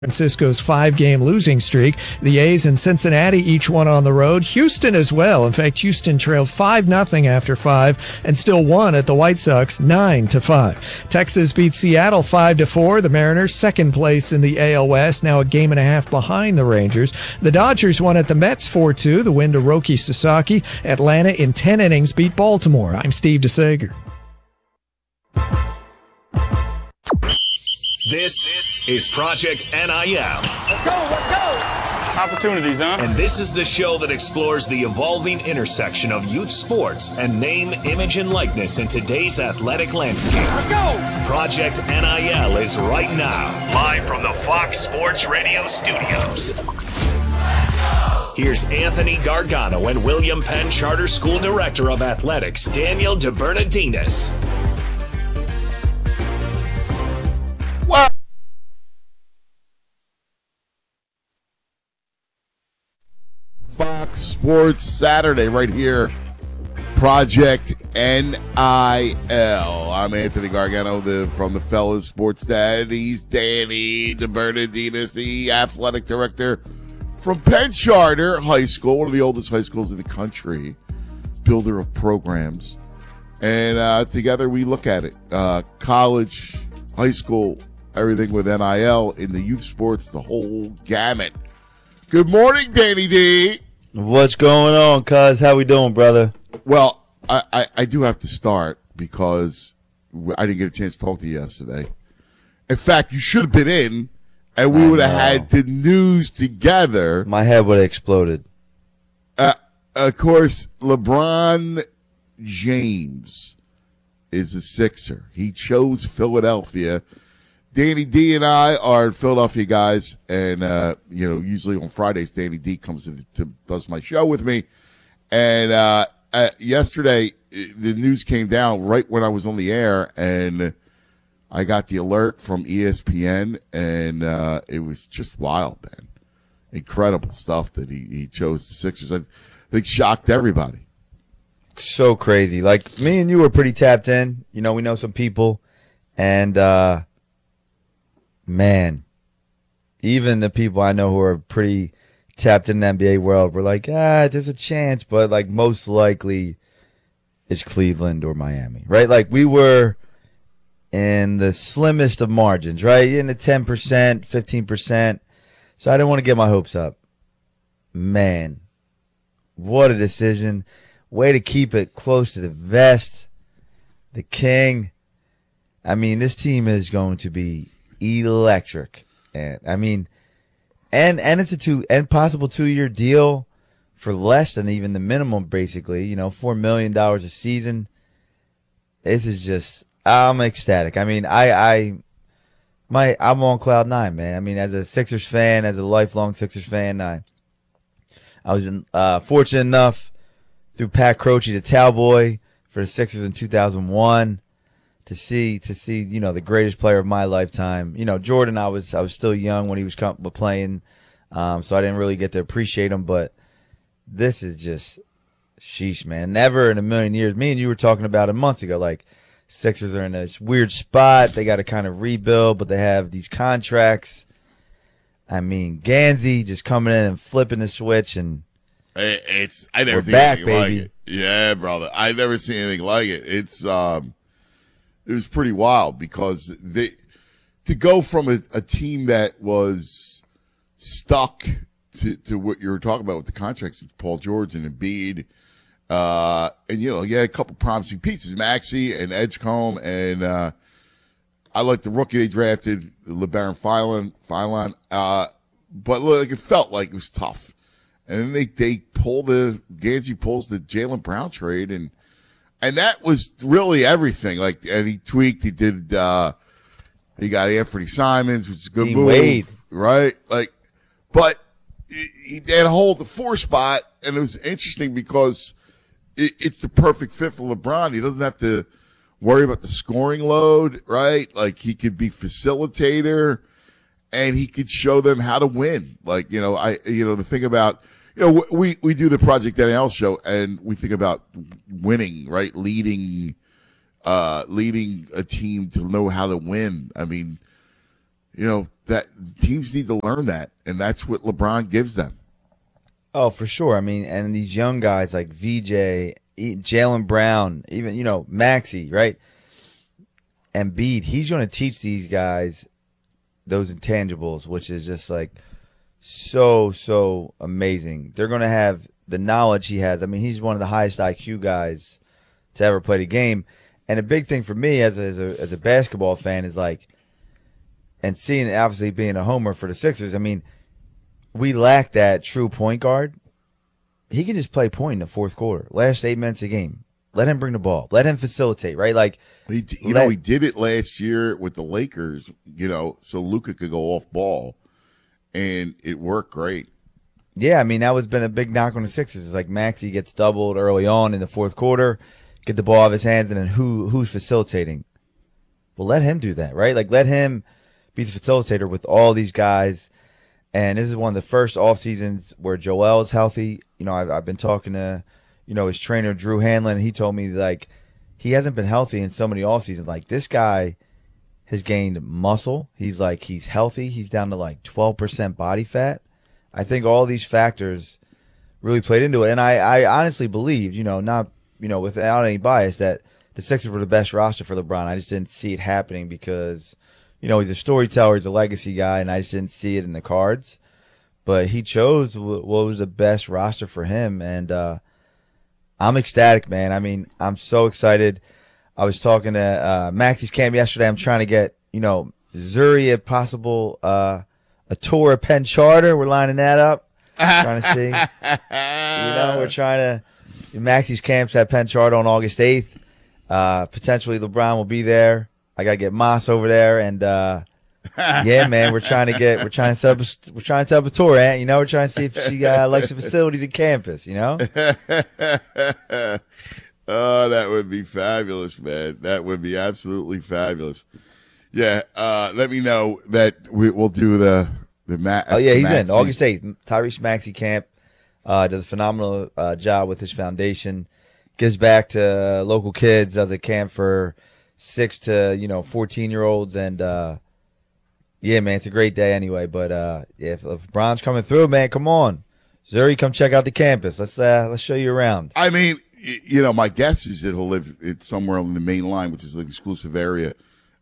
Francisco's 5-game losing streak. The A's and Cincinnati each won on the road. Houston as well. In fact, Houston trailed 5-0 after 5 and still won at the White Sox 9-5. Texas beat Seattle 5-4. The Mariners second place in the AL West, now a game and a half behind the Rangers. The Dodgers won at the Mets 4-2. The win to Roki Sasaki. Atlanta in 10 innings beat Baltimore. I'm Steve DeSager. This is Project NIL. Let's go. Opportunities, huh? And this is the show that explores the evolving intersection of youth sports and name, image, and likeness in today's athletic landscape. Let's go. Project NIL is right now, live from the Fox Sports Radio studios. Here's Anthony Gargano and William Penn Charter School Director of Athletics, Daniel DeBernardinis. Fox Sports Saturday right here, Project NIL. I'm Anthony Gargano from the Fellas Sports Dad. He's Danny DeBernardinis, the athletic director from Penn Charter High School, one of the oldest high schools in the country, builder of programs. And together we look at it. College, high school, everything with NIL in the youth sports, the whole gamut. Good morning, Danny D. What's going on, cuz? How we doing, brother? Well, I do have to start because I didn't get a chance to talk to you yesterday. In fact, you should have been in, and we would have had the news together. My head would have exploded. Of course, LeBron James is a Sixer. He chose Philadelphia. Danny D and I are Philadelphia guys, and usually on Fridays, Danny D comes to does my show with me. And yesterday, the news came down right when I was on the air, and I got the alert from ESPN, and it was just wild, man. Incredible stuff that he chose the Sixers. I think shocked everybody. So crazy. Like, me and you were pretty tapped in. We know some people, and man, even the people I know who are pretty tapped in the NBA world were like, there's a chance, but like most likely it's Cleveland or Miami, right? Like we were in the slimmest of margins, right? In the 10%, 15%. So I didn't want to get my hopes up. Man, what a decision. Way to keep it close to the vest. The king. I mean, this team is going to be electric. And I mean, and it's a possible 2-year deal for less than even the minimum, basically, $4 million a season. This is just, I'm ecstatic. I mean, I'm on cloud nine, man. I mean, as a Sixers fan, as a lifelong Sixers fan, I was fortunate enough through Pat Croce, the Towboy, for the Sixers in 2001. To see, the greatest player of my lifetime. Jordan, I was still young when he was playing, so I didn't really get to appreciate him. But this is just, sheesh, man. Never in a million years. Me and you were talking about it months ago. Like, Sixers are in this weird spot. They got to kind of rebuild, but they have these contracts. I mean, Gansey just coming in and flipping the switch, and I never we're seen back, anything baby. like it. Yeah, brother, I never seen anything like it. It was pretty wild because to go from a team that was stuck to what you were talking about with the contracts, Paul George and Embiid, and you had a couple promising pieces, Maxey and Edgecombe, and I like the rookie they drafted, LeBaron Philon, but look, it felt like it was tough, and then they Gansey pulls the Jaylen Brown trade, and that was really everything. Like, and he tweaked. He did. He got Anthony Simons, which is a good Dean move, Wade. right? Like, but he had a hold the 4 spot, and it was interesting because it's the perfect fit for LeBron. He doesn't have to worry about the scoring load, right? Like, he could be facilitator, and he could show them how to win. Like, the thing about. We do the Project NIL show, and we think about winning, right? Leading a team to know how to win. I mean, that teams need to learn that, and that's what LeBron gives them. Oh, for sure. I mean, and these young guys like VJ, Jaylen Brown, even, Maxey, right? Embiid, he's going to teach these guys those intangibles, which is just like so amazing. They're going to have the knowledge he has. I mean, he's one of the highest IQ guys to ever play the game. And a big thing for me as a basketball fan is like, and seeing, obviously being a homer for the Sixers, I mean, we lack that true point guard. He can just play point in the fourth quarter, last 8 minutes a game. Let him bring the ball. Let him facilitate, right? Like, he did it last year with the Lakers, so Luka could go off ball, and it worked great. Yeah, I mean, that was been a big knock on the Sixers. It's like Maxey gets doubled early on in the fourth quarter, get the ball out of his hands, and then who's facilitating? Well, let him do that, right? Like, let him be the facilitator with all these guys. And this is one of the first off seasons where Joel is healthy. I've been talking to, his trainer Drew Hanlon. And he told me like he hasn't been healthy in so many off seasons. Like, this guy has gained muscle. He's healthy. He's down to like 12% body fat. I think all these factors really played into it. And I honestly believe, not without any bias, that the Sixers were the best roster for LeBron. I just didn't see it happening because, he's a storyteller, he's a legacy guy, and I just didn't see it in the cards. But he chose what was the best roster for him, and I'm ecstatic, man. I mean, I'm so excited. I was talking to Maxey's camp yesterday. I'm trying to get, Zuri, if possible, a tour of Penn Charter. We're lining that up. Trying to see. We're trying to. Maxey's camp's at Penn Charter on August 8th. Potentially LeBron will be there. I gotta get Moss over there, and yeah, man, we're trying to set up a tour, Ant. We're trying to see if she likes the facilities at campus. Oh, that would be fabulous, man. That would be absolutely fabulous. Yeah, let me know that we'll do the match. Oh yeah, he's in August 8th. Tyrese Maxey camp does a phenomenal job with his foundation. Gives back to local kids. Does a camp for 6 to 14-year-olds, and yeah, man, it's a great day anyway. But if LeBron's coming through, man, come on, Zuri, come check out the campus. Let's show you around. I mean, my guess is that he'll live somewhere on the main line, which is the exclusive area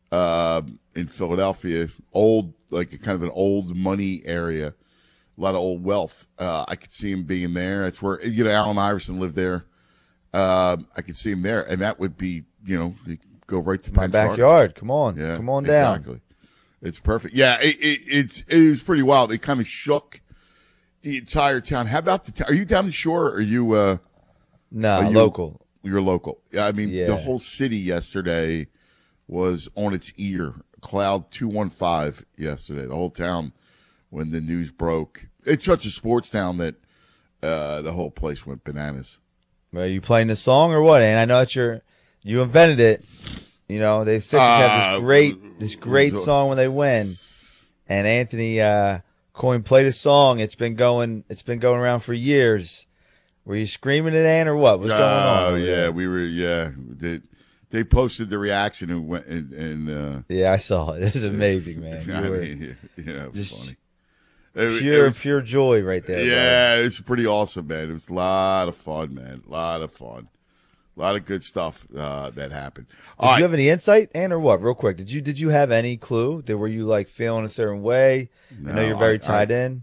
in Philadelphia, like kind of an old money area, a lot of old wealth. I could see him being there. That's where Allen Iverson lived there. I could see him there, and that would be go right to my Penn backyard. Charter. Come on, yeah, come on down. Exactly. It's perfect. Yeah, it was pretty wild. It kind of shook the entire town. How about the town? Are you down the shore? Or are you? No, local. You're local. Yeah, I mean, yeah. The whole city yesterday was on its ear. Cloud 215 yesterday. The whole town, when the news broke. It's such a sports town that the whole place went bananas. Are you playing the song or what? And I know that you invented it. They Sixers have this great song when they win. And Anthony Coyne played a song. It's been going around for years. Were you screaming it, Ann, or what? What's going on? Oh yeah, we were. Yeah, they posted the reaction and went and yeah, I saw it. It was amazing, man. It was funny. Pure joy right there. Yeah, it's pretty awesome, man. It was a lot of fun, man. A lot of fun. A lot of good stuff that happened. Did you have any insight, Ann, or what? Real quick, did you have any clue? Were you like feeling a certain way? No, I know you're very tied in.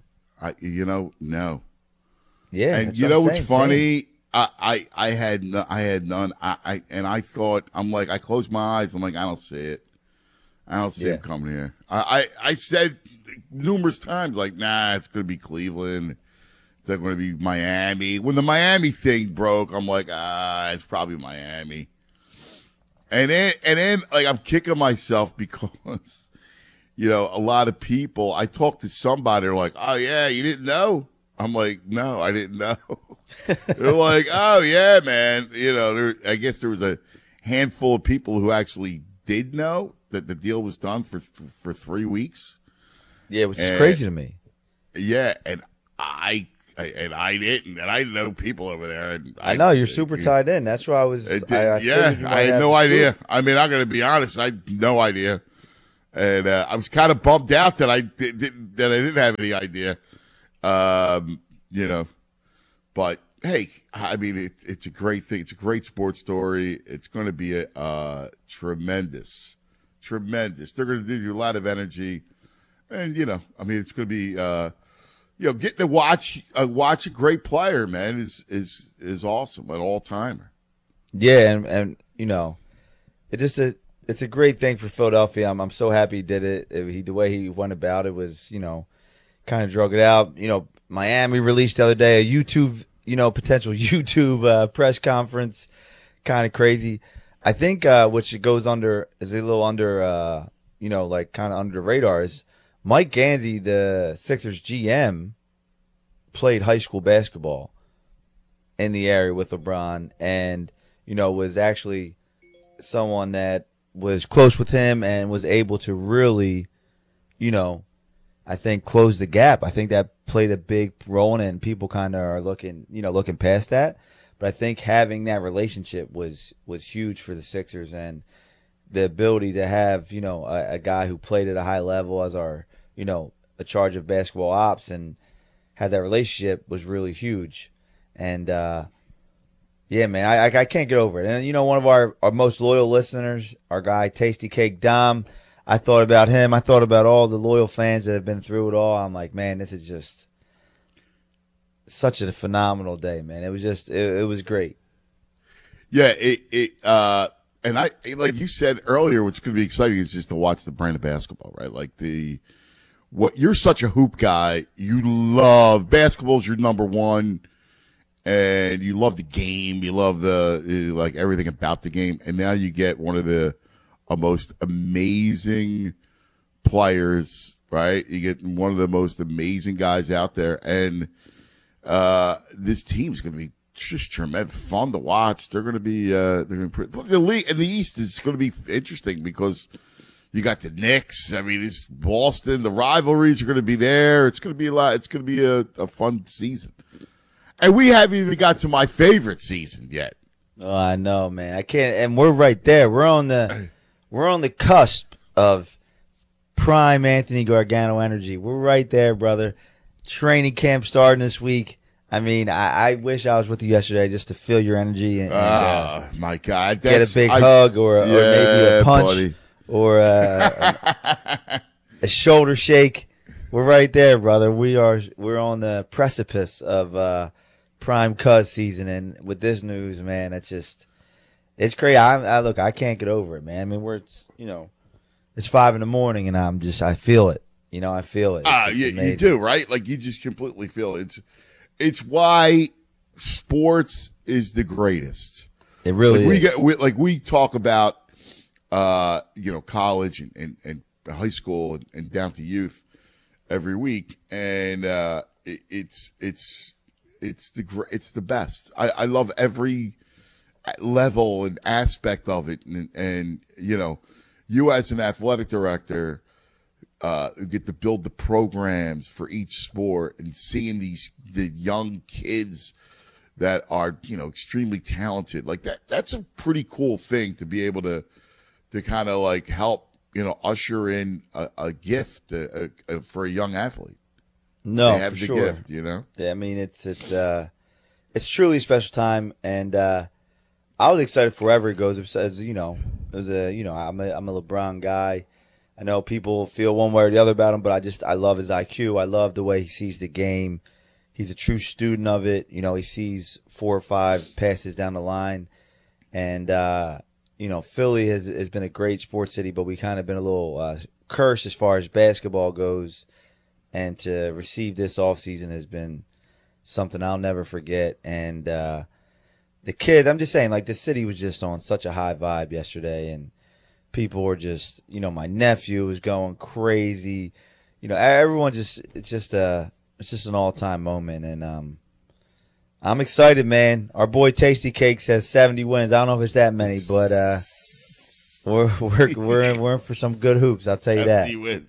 No. Yeah, and what's funny? I had none. I thought, I'm like, I closed my eyes. I'm like, I don't see it. I don't see him coming here. I said numerous times, like, nah, it's going to be Cleveland. It's not going to be Miami. When the Miami thing broke, I'm like, it's probably Miami. And then like, I'm kicking myself because, a lot of people, I talked to somebody, they're like, oh yeah, you didn't know? I'm like, no, I didn't know. They're like, oh yeah, man. I guess there was a handful of people who actually did know that the deal was done for 3 weeks. Yeah, which is crazy to me. Yeah, and I didn't, and I know people over there. And I know you're super tied in. That's why I was. I had no idea. I mean, I'm going to be honest. I had no idea, And I was kind of bummed out that I didn't have any idea, But hey, I mean, it's a great thing. It's a great sports story. It's going to be a tremendous. They're going to give you a lot of energy, and it's going to be, getting to watch a great player, man, is awesome, an all timer. Yeah, and it's a great thing for Philadelphia. I'm so happy he did it. The way he went about it was, kind of drug it out. Miami released the other day a YouTube, potential YouTube press conference, kind of crazy. I think which goes under is a little under, like kind of under the radar is Mike Gansey, the Sixers GM, played high school basketball in the area with LeBron, and was actually someone that was close with him and was able to really, I think close the gap. I think that played a big role in it, and people kind of are looking past that. But I think having that relationship was huge for the Sixers, and the ability to have, a guy who played at a high level as our, a charge of basketball ops and have that relationship was really huge. And, yeah, man, I can't get over it. And, one of our most loyal listeners, our guy, Tasty Cake Dom, I thought about him. I thought about all the loyal fans that have been through it all. I'm like, man, this is just such a phenomenal day, man. It was just, it was great. Yeah, and I, like you said earlier, what's going to be exciting is just to watch the brand of basketball, right? Like you're such a hoop guy. You love basketball's your number one. And you love the game. You love like everything about the game. And now you get one of the most amazing players, right? You get one of the most amazing guys out there. And this team's going to be just tremendous, fun to watch. They're going to be, the league in the East is going to be interesting because you got the Knicks. I mean, it's Boston. The rivalries are going to be there. It's going to be it's going to be a fun season. And we haven't even got to my favorite season yet. Oh, I know, man. I can't. And we're right there. We're on the cusp of prime Anthony Gargano energy. We're right there, brother. Training camp starting this week. I mean, I wish I was with you yesterday just to feel your energy and my God, get a big hug or maybe a punch, buddy. Or a shoulder shake. We're right there, brother. We're on the precipice of prime Cuz season, and with this news, man, it's crazy. I can't get over it, man. I mean, it's 5 a.m, and I feel it. I feel it. You do, right? Like you just completely feel it. It's why sports is the greatest. It really is. We talk about college and high school and down to youth every week, and it's the best. I love every level and aspect of it, and you as an athletic director get to build the programs for each sport and seeing the young kids that are extremely talented like that. That's a pretty cool thing to be able to kind of like help usher in a gift for a young athlete. No, they have for the sure. gift, Yeah, I mean, it's truly a special time, and I was excited for wherever it goes. As I'm a LeBron guy. I know people feel one way or the other about him, but I love his IQ. I love the way he sees the game. He's a true student of it. He sees 4 or 5 passes down the line, and Philly has been a great sports city, but we kind of been a little cursed as far as basketball goes. And to receive this offseason has been something I'll never forget. And the kid, I'm just saying, like, the city was just on such a high vibe yesterday. And people were just, my nephew was going crazy. Everyone it's just an all-time moment. And I'm excited, man. Our boy Tasty Cake says 70 wins. I don't know if it's that many, but we're in for some good hoops. I'll tell you that. 70 wins.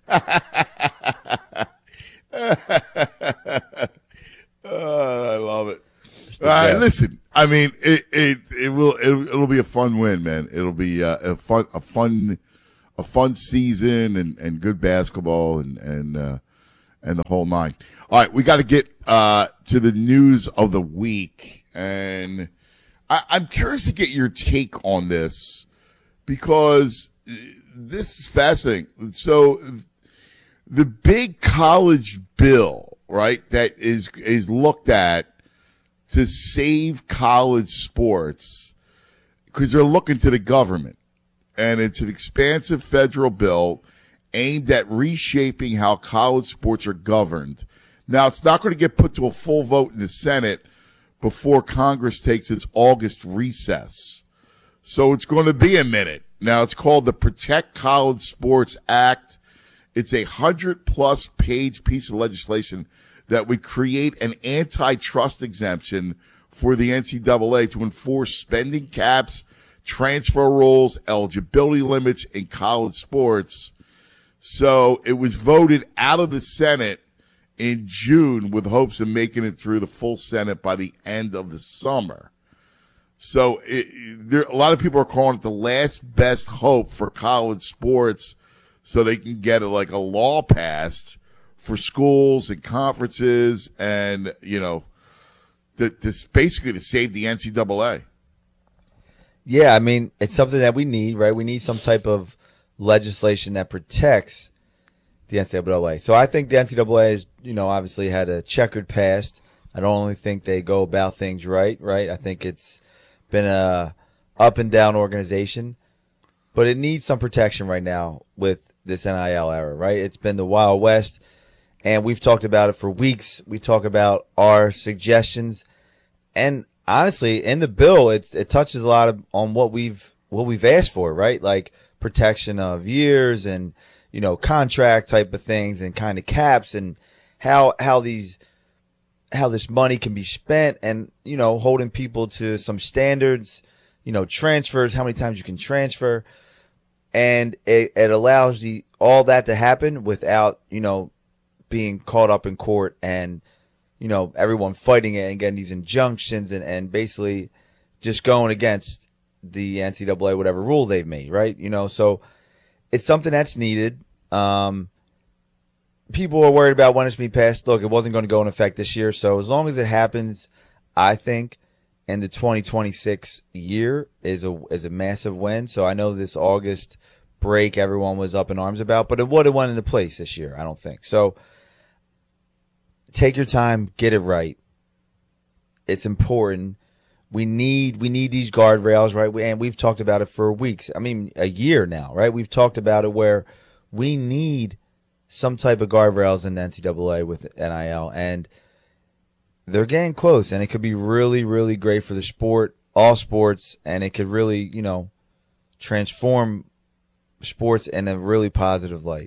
I love it. All right, listen. I mean, it'll be a fun win, man. It'll be a fun a fun season and good basketball and the whole nine. All right, we got to get to the news of the week, and I'm curious to get your take on this because this is fascinating. So, the big college bill, right, that is looked at to save college sports because they're looking to the government, and it's an expansive federal bill aimed at reshaping how college sports are governed. Now, it's not going to get put to a full vote in the Senate before Congress takes its August recess. So it's going to be a minute. Now, it's called the Protect College Sports Act. It's a 100-plus page piece of legislation that would create an antitrust exemption for the NCAA to enforce spending caps, transfer rules, eligibility limits in college sports. So it was voted out of the Senate in June with hopes of making it through the full Senate by the end of the summer. So a lot of people are calling it the last best hope for college sports so they can get a law passed for schools and conferences and, this basically to save the NCAA. Yeah, I mean, it's something that we need, right? We need some type of legislation that protects the NCAA. So I think the NCAA has, obviously had a checkered past. I don't only think they go about things right? I think it's been a up and down organization, but it needs some protection right now with this NIL era, right? It's been the Wild West, and we've talked about it for weeks. We talk about our suggestions, and honestly, in the bill, it touches a lot on what we've asked for, right? Like protection of years and contract type of things and kind of caps and how this money can be spent and holding people to some standards, transfers, how many times you can transfer, and it allows all that to happen without being caught up in court and everyone fighting it and getting these injunctions and basically just going against the NCAA, whatever rule they've made, right? So it's something that's needed. People are worried about when it's being passed. Look, it wasn't going to go in effect this year. So as long as it happens, I think in the 2026 year is a massive win. So I know this August break everyone was up in arms about, but it would have went into place this year, I don't think. So take your time, get it right. It's important. We need these guardrails, right? And we've talked about it for weeks. I mean, a year now, right? We've talked about it where we need some type of guardrails in the NCAA with NIL, and they're getting close, and it could be really, really great for the sport, all sports, and it could really, transform sports in a really positive light.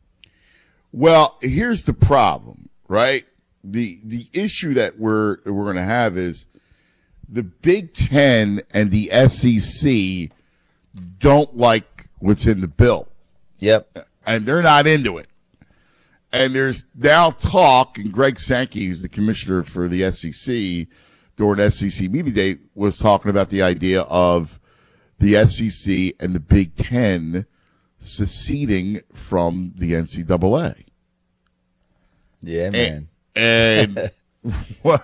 Well, here's the problem, right? The issue that we're going to have is the Big Ten and the SEC don't like what's in the bill. Yep. And they're not into it. And there's now talk, and Greg Sankey, who's the commissioner for the SEC, during SEC Media Day, was talking about the idea of the SEC and the Big Ten seceding from the NCAA. Yeah, man. And what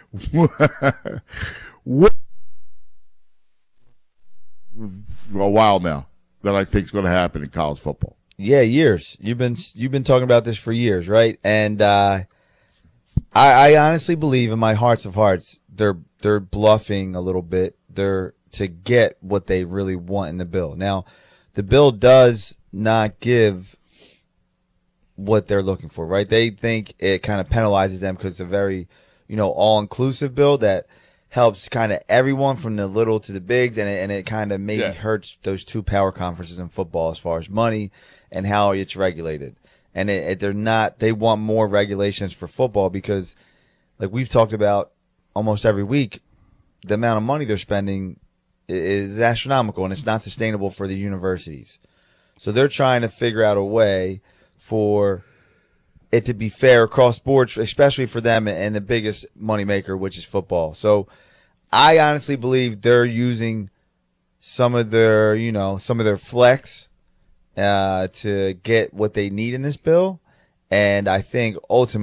a while now that I think is going to happen in college football. Yeah, years. You've been talking about this for years, right? And I honestly believe in my hearts of hearts they're bluffing a little bit. They're to get what they really want in the bill. Now, the bill does not give what they're looking for, right? They think it kind of penalizes them because it's a very, all-inclusive bill that helps kind of everyone from the little to the bigs, and it kind of maybe hurts those two power conferences in football as far as money and how it's regulated. And they want more regulations for football because, like we've talked about almost every week, the amount of money they're spending is astronomical, and it's not sustainable for the universities. So they're trying to figure out a way for it to be fair across boards, especially for them and the biggest moneymaker, which is football. So I honestly believe they're using some of their flex to get what they need in this bill. And I think ultimately,